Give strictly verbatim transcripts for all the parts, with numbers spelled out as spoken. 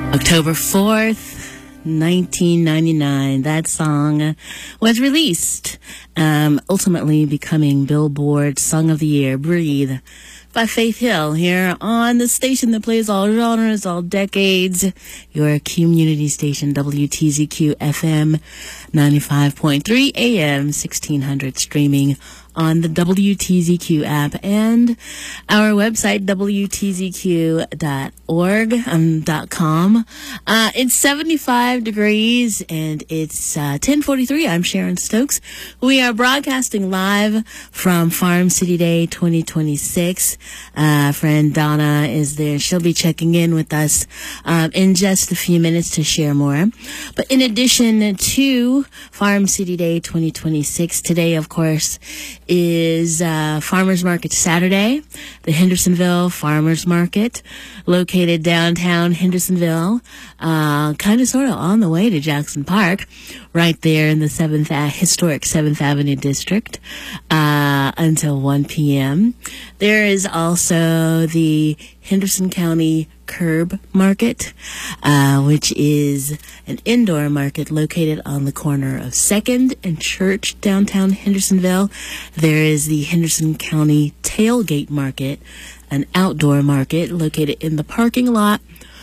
October fourth, nineteen ninety-nine. That song was released, um, ultimately becoming Billboard Song of the Year, Breathe, by Faith Hill, here on the station that plays all genres, all decades, your community station, W T Z Q F M ninety-five point three A M, sixteen hundred, streaming on the W T Z Q app and our website, W T Z Q dot org, um, dot com. Uh, it's seventy-five degrees and it's uh, ten forty-three. I'm Sharon Stokes. We are broadcasting live from Farm City Day twenty twenty-six. Uh, friend Donna is there. She'll be checking in with us um, in just a few minutes to share more. But in addition to Farm City Day twenty twenty-six, today, of course, is uh, Farmers Market Saturday, the Hendersonville Farmers Market, located downtown Hendersonville, uh, kind of sort of on the way to Jackson Park, right there in the seventh uh, historic seventh Avenue district, uh, until one p.m. There is also the Henderson County Curb Market, uh, which is an indoor market located on the corner of second and Church, downtown Hendersonville. There is the Henderson County Tailgate Market, an outdoor market located in the parking lot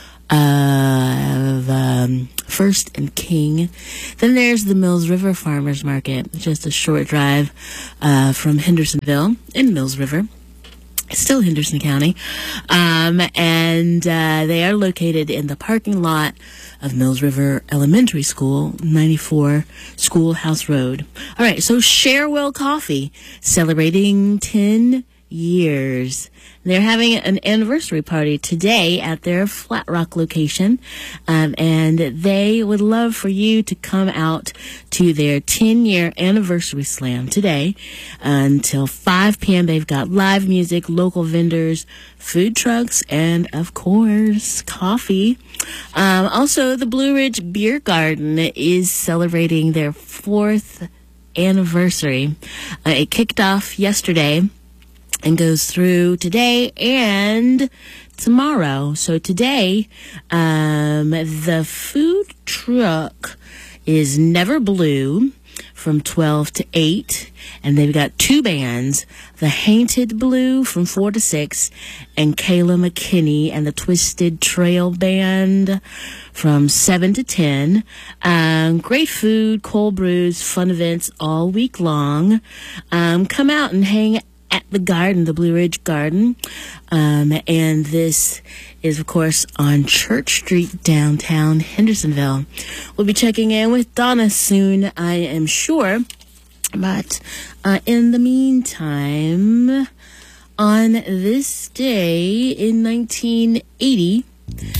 of um, First and King. Then there's the Mills River Farmers Market, just a short drive uh, from Hendersonville in Mills River. Still Henderson County, um, and uh, they are located in the parking lot of Mills River Elementary School, ninety-four Schoolhouse Road. All right, so Sharewell Coffee, celebrating ten years. They're having an anniversary party today at their Flat Rock location, um, and they would love for you to come out to their ten-year anniversary slam today uh, until five p.m. They've got live music, local vendors, food trucks, and, of course, coffee. Um, also, the Blue Ridge Beer Garden is celebrating their fourth anniversary. Uh, it kicked off yesterday and goes through today and tomorrow. So today, um, the food truck is Never Blue from twelve to eight. And they've got two bands, the Hainted Blue from four to six, and Kayla McKinney and the Twisted Trail Band from seven to ten. Um, great food, cold brews, fun events all week long. Um, come out and hang at the garden, the Blue Ridge Garden. Um, and this is, of course, on Church Street, downtown Hendersonville. We'll be checking in with Donna soon, I am sure. But uh, in the meantime, on this day in nineteen eighty,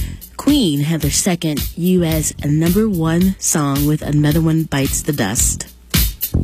Queen had their second U S number one song with Another One Bites the Dust.